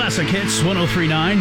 Classic Hits 103.9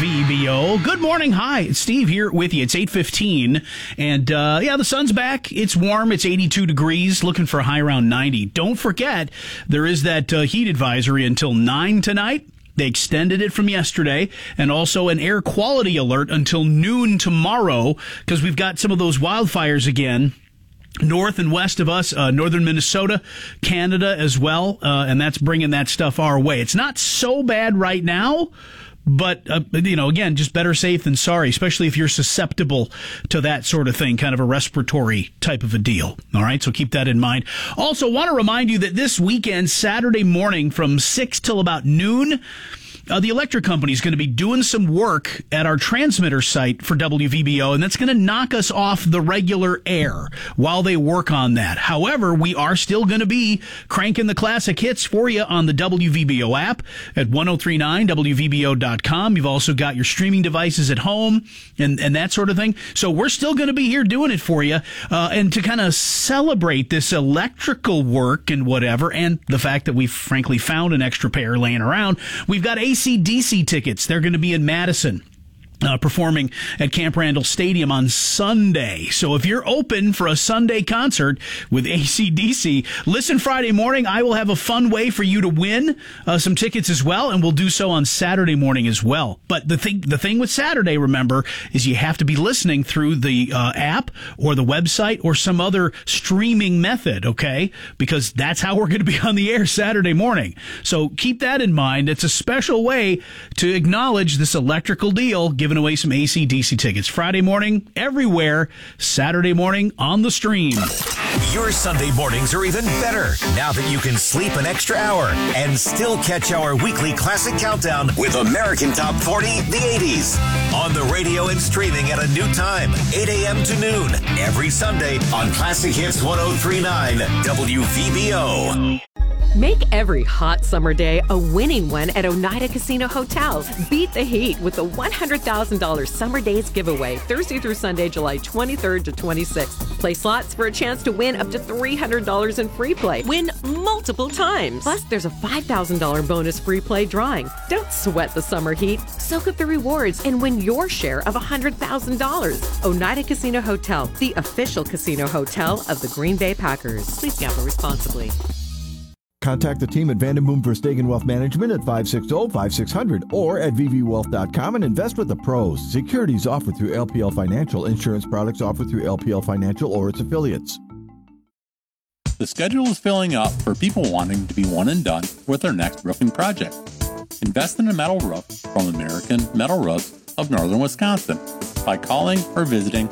WVBO. Good morning. Hi, it's Steve here with you. It's 8:15. And the sun's back. It's warm. It's 82 degrees. Looking for a high around 90. Don't forget, there is that heat advisory until 9 tonight. They extended it from yesterday, and also an air quality alert until noon tomorrow, because we've got some of those wildfires again. North and west of us, northern Minnesota, Canada as well, and that's bringing that stuff our way. It's not so bad right now, but, again, just better safe than sorry, especially if you're susceptible to that sort of thing, kind of a respiratory type of a deal. All right, so keep that in mind. Also, want to remind you that this weekend, Saturday morning from 6 till about noon, the electric company is going to be doing some work at our transmitter site for WVBO, and that's going to knock us off the regular air while they work on that. However, we are still going to be cranking the classic hits for you on the WVBO app at 1039WVBO.com. You've also got your streaming devices at home and that sort of thing. So we're still going to be here doing it for you. And to kind of celebrate this electrical work and whatever, and the fact that we've frankly found an extra pair laying around, we've got AC/DC tickets. They're going to be in Madison. Performing at Camp Randall Stadium on Sunday. So if you're open for a Sunday concert with AC/DC, listen Friday morning. I will have a fun way for you to win some tickets as well, and we'll do so on Saturday morning as well. But the thing with Saturday, remember, is you have to be listening through the app or the website or some other streaming method, okay? Because that's how we're going to be on the air Saturday morning. So keep that in mind. It's a special way to acknowledge this electrical deal, giving away some AC/DC tickets. Friday morning, everywhere. Saturday morning, on the stream. Your Sunday mornings are even better now that you can sleep an extra hour and still catch our weekly classic countdown with American Top 40, the 80s. On the radio and streaming at a new time, 8 a.m. to noon, every Sunday on Classic Hits 103.9 WVBO. Make every hot summer day a winning one at Oneida Casino Hotel. Beat the heat with the $100,000 Summer Days giveaway, Thursday through Sunday, July 23rd to 26th. Play slots for a chance to win up to $300 in free play. Win multiple times. Plus, there's a $5,000 bonus free play drawing. Don't sweat the summer heat. Soak up the rewards and win your share of $100,000. Oneida Casino Hotel, the official casino hotel of the Green Bay Packers. Please gamble responsibly. Contact the team at Vandenboom Verstegen Wealth Management at 560-5600 or at vvwealth.com and invest with the pros. Securities offered through LPL Financial. Insurance products offered through LPL Financial or its affiliates. The schedule is filling up for people wanting to be one and done with their next roofing project. Invest in a metal roof from American Metal Roofs of Northern Wisconsin by calling or visiting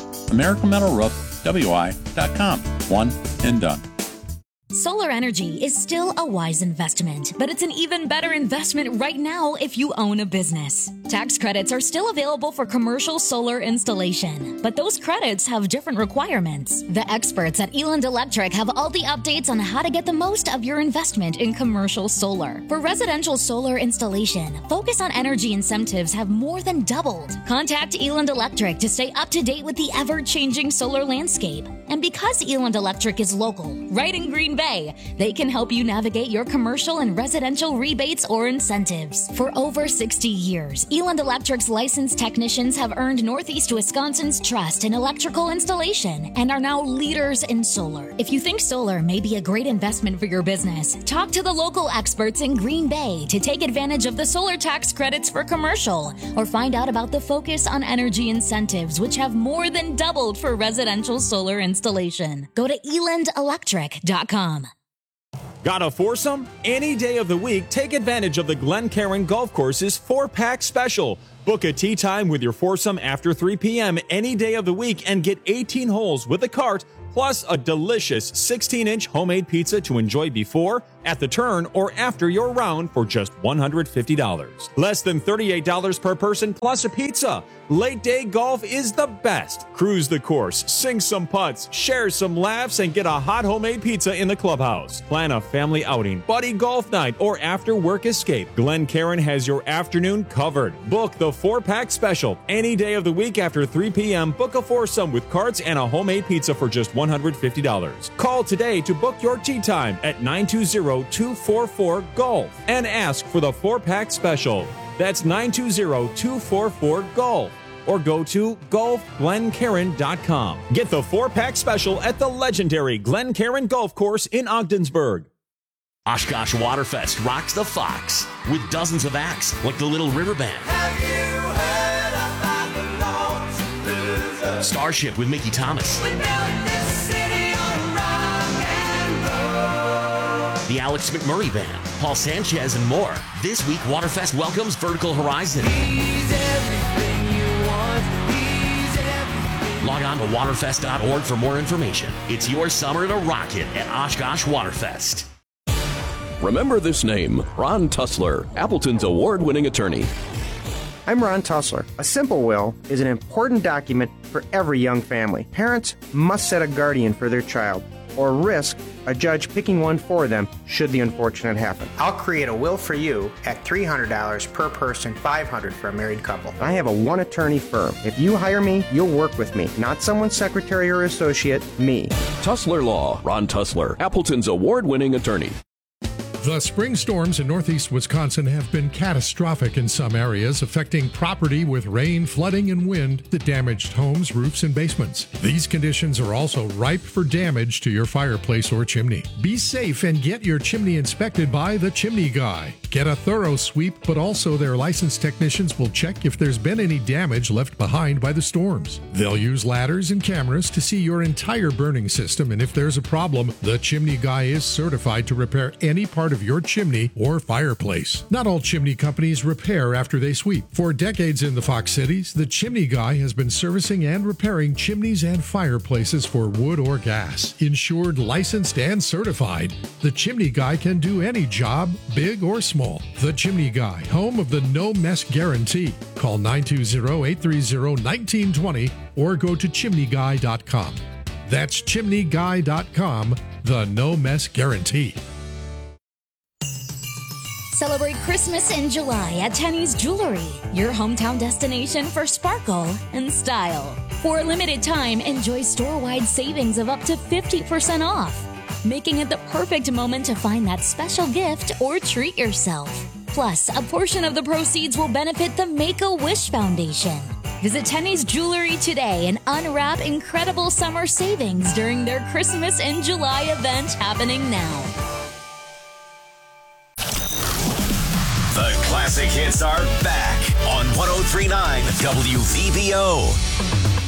AmericanMetalRoofsWI.com. One and done. Solar energy is still a wise investment, but it's an even better investment right now if you own a business. Tax credits are still available for commercial solar installation, but those credits have different requirements. The experts at Eland Electric have all the updates on how to get the most of your investment in commercial solar. For residential solar installation, Focus on Energy incentives have more than doubled. Contact Eland Electric to stay up to date with the ever-changing solar landscape. And because Eland Electric is local, right in Green Bay, they can help you navigate your commercial and residential rebates or incentives. For over 60 years, Eland Electric's licensed technicians have earned Northeast Wisconsin's trust in electrical installation and are now leaders in solar. If you think solar may be a great investment for your business, talk to the local experts in Green Bay to take advantage of the solar tax credits for commercial, or find out about the Focus on Energy incentives, which have more than doubled for residential solar installation. Go to elandelectric.com. Got a foursome? Any day of the week, take advantage of the Glencairn Golf Course's 4-pack special. Book a tee time with your foursome after 3 p.m. any day of the week and get 18 holes with a cart, plus a delicious 16-inch homemade pizza to enjoy before, at the turn, or after your round for just $150. Less than $38 per person plus a pizza. Late day golf is the best. Cruise the course, sing some putts, share some laughs, and get a hot homemade pizza in the clubhouse. Plan a family outing, buddy golf night, or after work escape. Glencairn has your afternoon covered. Book the 4-pack special any day of the week after 3 p.m. Book a foursome with carts and a homemade pizza for just $150. Call today to book your tee time at 920-244-GOLF and ask for the 4-pack special. That's 920-244-GOLF. Or go to golfglencairn.com. Get the 4-pack special at the legendary Glencairn Golf Course in Ogdensburg. Oshkosh Waterfest rocks the Fox with dozens of acts like the Little River Band. Have you heard about the Lone Starship with Mickey Thomas. We built this city on rock and roll. The Alex McMurray Band, Paul Sanchez, and more. This week, Waterfest welcomes Vertical Horizon. He's everything you want. He's everything. Log on to waterfest.org for more information. It's your summer to rock it at Oshkosh Waterfest. Remember this name, Ron Tussler, Appleton's award-winning attorney. I'm Ron Tussler. A simple will is an important document for every young family. Parents must set a guardian for their child or risk a judge picking one for them should the unfortunate happen. I'll create a will for you at $300 per person, $500 for a married couple. I have a one-attorney firm. If you hire me, you'll work with me, not someone's secretary or associate, me. Tussler Law, Ron Tussler, Appleton's award-winning attorney. The spring storms in northeast Wisconsin have been catastrophic in some areas, affecting property with rain, flooding, and wind that damaged homes, roofs, and basements. These conditions are also ripe for damage to your fireplace or chimney. Be safe and get your chimney inspected by the Chimney Guy. Get a thorough sweep, but also their licensed technicians will check if there's been any damage left behind by the storms. They'll use ladders and cameras to see your entire burning system, and if there's a problem, the Chimney Guy is certified to repair any part of your chimney or fireplace. Not all chimney companies repair after they sweep. For decades in the Fox Cities, the Chimney Guy has been servicing and repairing chimneys and fireplaces for wood or gas. Insured, licensed, and certified, the Chimney Guy can do any job, big or small. The Chimney Guy, home of the no mess guarantee. Call 920-830-1920 or go to chimneyguy.com. That's chimneyguy.com, the no mess guarantee. Celebrate Christmas in July at Tenny's Jewelry, your hometown destination for sparkle and style. For a limited time, enjoy store-wide savings of up to 50% off, making it the perfect moment to find that special gift or treat yourself. Plus, a portion of the proceeds will benefit the Make-A-Wish Foundation. Visit Tenny's Jewelry today and unwrap incredible summer savings during their Christmas in July event happening now. The classic hits are back on 103.9 WVBO.